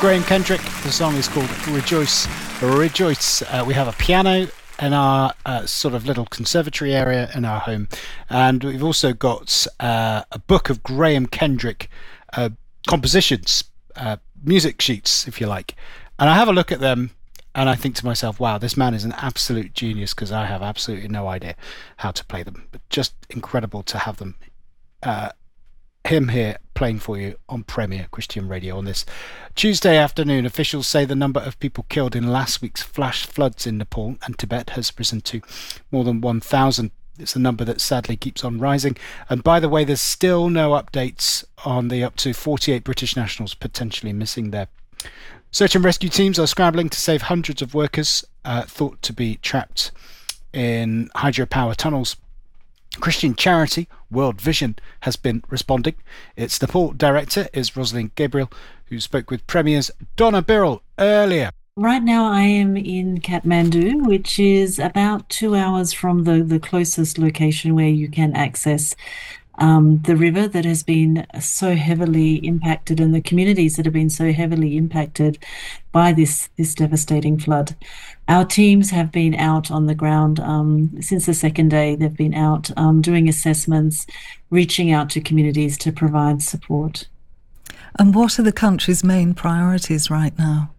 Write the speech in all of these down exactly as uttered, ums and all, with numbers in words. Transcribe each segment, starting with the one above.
Graham Kendrick. The song is called Rejoice, Rejoice. Uh, we have a piano in our uh, sort of little conservatory area in our home, and we've also got uh, a book of Graham Kendrick uh, compositions, uh, music sheets, if you like. And I have a look at them and I think to myself, wow, this man is an absolute genius, because I have absolutely no idea how to play them. But just incredible to have them. Uh, him here playing for you on Premier Christian Radio on this Tuesday afternoon. Officials say the number of people killed in last week's flash floods in Nepal and Tibet has risen to more than one thousand. It's a number that sadly keeps on rising. And by the way, there's still no updates on the up to forty-eight British nationals potentially missing there. Search and rescue teams are scrambling to save hundreds of workers uh, thought to be trapped in hydropower tunnels. Christian charity World Vision has been responding. Its Nepal director is Rosalind Gabriel, who spoke with Premier's Donna Birrell earlier. Right now I am in Kathmandu, which is about two hours from the, the closest location where you can access um, the river that has been so heavily impacted, and the communities that have been so heavily impacted by this, this devastating flood. Our teams have been out on the ground um, since the second day. They've been out um, doing assessments, reaching out to communities to provide support. And what are the country's main priorities right now?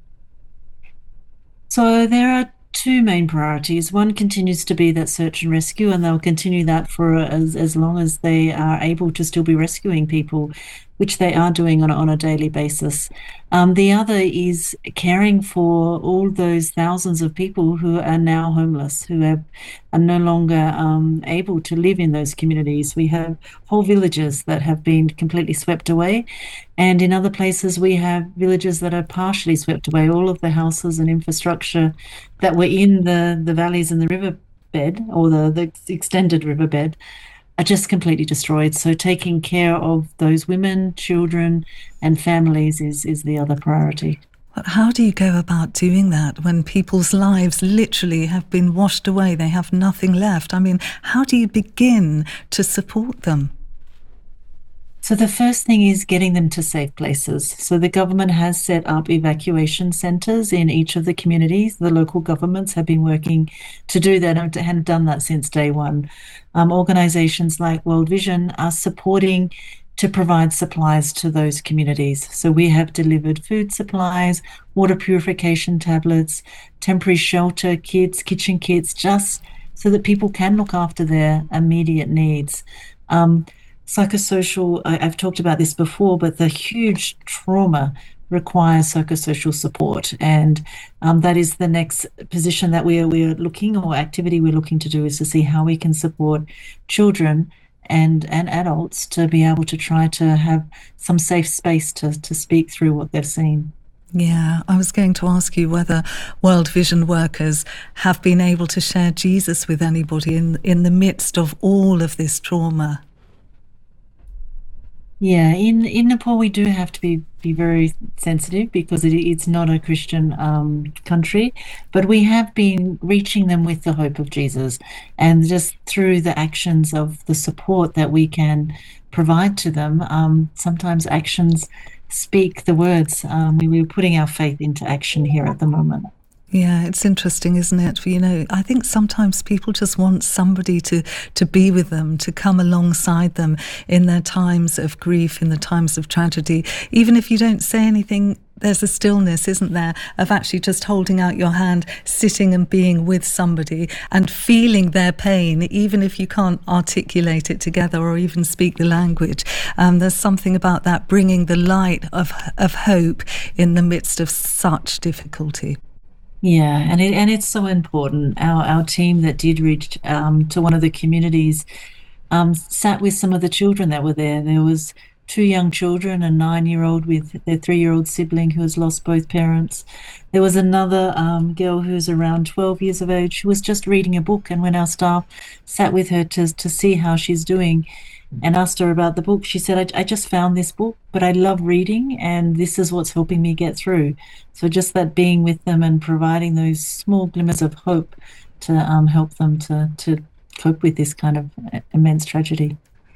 So there are two main priorities. One continues to be that search and rescue, and they'll continue that for as, as long as they are able to still be rescuing people, which they are doing on a, on a daily basis. Um, the other is caring for all those thousands of people who are now homeless, who have, are no longer um, able to live in those communities. We have whole villages that have been completely swept away, and in other places we have villages that are partially swept away. All of the houses and infrastructure that were in the, the valleys and the riverbed, or the, the extended riverbed, are just completely destroyed. So taking care of those women, children and families is, is the other priority. But how do you go about doing that when people's lives literally have been washed away? They have nothing left. I mean, how do you begin to support them? So the first thing is getting them to safe places. So the government has set up evacuation centres in each of the communities. The local governments have been working to do that and have done that since day one. Um, organisations like World Vision are supporting to provide supplies to those communities. So we have delivered food supplies, water purification tablets, temporary shelter kits, kitchen kits, just so that people can look after their immediate needs. Um, Psychosocial, I, I've talked about this before, but the huge trauma requires psychosocial support, and um, that is the next position that we are, we are looking, or activity we're looking to do, is to see how we can support children and, and adults to be able to try to have some safe space to, to speak through what they've seen. Yeah, I was going to ask you whether World Vision workers have been able to share Jesus with anybody in in the midst of all of this trauma. Yeah, in, in Nepal we do have to be, be very sensitive, because it, it's not a Christian um, country, but we have been reaching them with the hope of Jesus, and just through the actions of the support that we can provide to them. Um, sometimes actions speak the words. Um, we, we're putting our faith into action here at the moment. Yeah, it's interesting, isn't it? You know, I think sometimes people just want somebody to, to be with them, to come alongside them in their times of grief, in the times of tragedy. Even if you don't say anything, there's a stillness, isn't there, of actually just holding out your hand, sitting and being with somebody and feeling their pain, even if you can't articulate it together or even speak the language. Um, there's something about that, bringing the light of of hope in the midst of such difficulty. Yeah, and it, and it's so important. Our our team that did reach um, to one of the communities um, sat with some of the children that were there. There was two young children, a nine-year-old with their three-year-old sibling who has lost both parents. There was another um, girl who's around twelve years of age who was just reading a book, and when our staff sat with her to to see how she's doing and asked her about the book, she said, I, I just found this book, but I love reading, and this is what's helping me get through. So just that being with them and providing those small glimmers of hope to um, help them to, to cope with this kind of immense tragedy.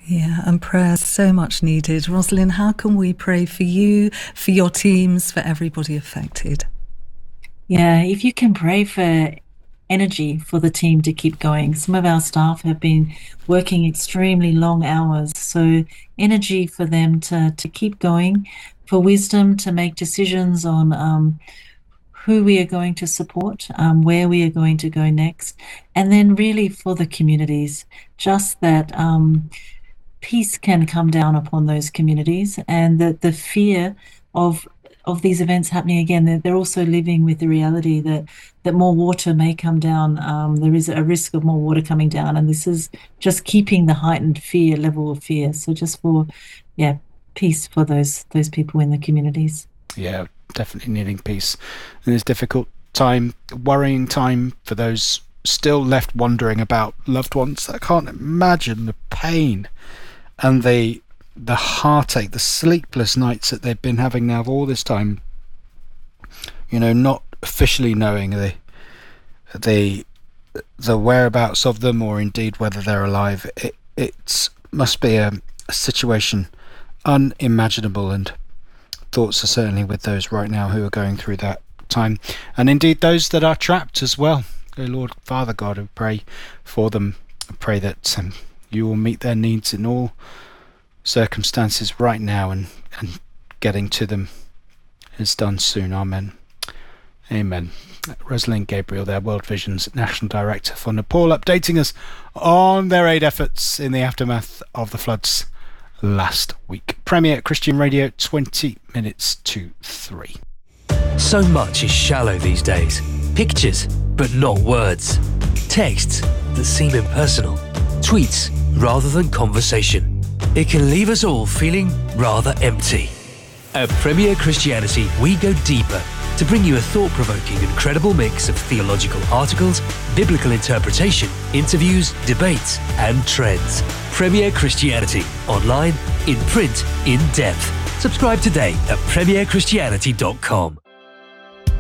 Yeah, and prayer so much needed. Rosalind, how can we pray for you, for your teams, for everybody affected? Yeah, if you can pray for energy for the team to keep going. Some of our staff have been working extremely long hours, so energy for them to, to keep going, for wisdom to make decisions on um, who we are going to support, um, where we are going to go next, and then really for the communities, just that um, peace can come down upon those communities, and that the fear of of these events happening again, they're, they're also living with the reality that that more water may come down. Um, there is a risk of more water coming down, and this is just keeping the heightened fear level of fear. So just for, yeah, peace for those those people in the communities. Yeah, definitely needing peace in this difficult time, worrying time for those still left wondering about loved ones. I can't imagine the pain and the the heartache, the sleepless nights that they've been having now all this time, you know, not officially knowing the the the whereabouts of them, or indeed whether they're alive. It it must be a, a situation unimaginable, and thoughts are certainly with those right now who are going through that time, and indeed those that are trapped as well. Oh Lord, Father God, I pray for them. I pray that um, you will meet their needs in all circumstances right now, and, and getting to them is done soon. Amen. Amen. Rosalind Gabriel there, World Vision's National Director for Nepal, updating us on their aid efforts in the aftermath of the floods last week. Premier Christian Radio, twenty minutes to three. So much is shallow these days. Pictures, but not words. Texts that seem impersonal. Tweets rather than conversation. It can leave us all feeling rather empty. At Premier Christianity, we go deeper to bring you a thought-provoking and credible mix of theological articles, biblical interpretation, interviews, debates, and trends. Premier Christianity, online, in print, in depth. Subscribe today at premier christianity dot com.